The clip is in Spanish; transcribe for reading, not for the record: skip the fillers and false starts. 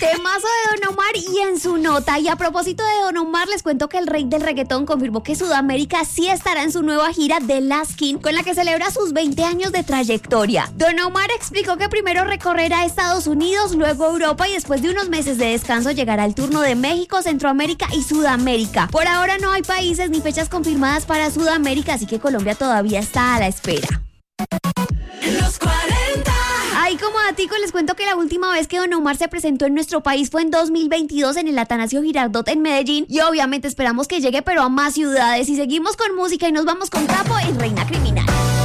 Temazo de Don Omar y en su nota. Y a propósito de Don Omar, les cuento que el rey del reggaetón confirmó que Sudamérica sí estará en su nueva gira The Last King, con la que celebra sus 20 años de trayectoria. Don Omar explicó que primero recorrerá Estados Unidos, luego Europa y después de unos meses de descanso llegará el turno de México, Centroamérica y Sudamérica. Por ahora no hay países ni fechas confirmadas para Sudamérica, así que Colombia todavía está a la espera. Los 40. Ahí como datico les cuento que la última vez que Don Omar se presentó en nuestro país fue en 2022 en el Atanasio Girardot en Medellín y obviamente esperamos que llegue pero a más ciudades. Y seguimos con música y nos vamos con Capo en Reina Criminal.